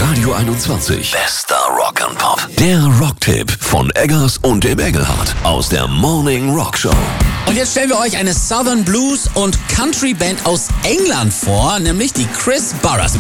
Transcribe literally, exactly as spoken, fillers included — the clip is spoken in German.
Radio einundzwanzig. Bester Rock and Pop. Der Rocktipp von Eggers und dem Engelhardt aus der Morning Rock Show. Und jetzt stellen wir euch eine Southern Blues und Country Band aus England vor, nämlich die Chris Burrers.